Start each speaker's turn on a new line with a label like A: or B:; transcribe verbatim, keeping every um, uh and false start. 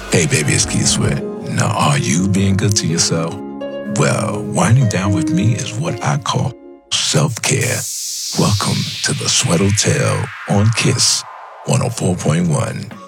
A: Hey, baby, it's Keith Sweat. Now, are you being good to yourself? Well, winding down with me is what I call self-care. Welcome to the Sweat Hotel on Kiss one oh four point one.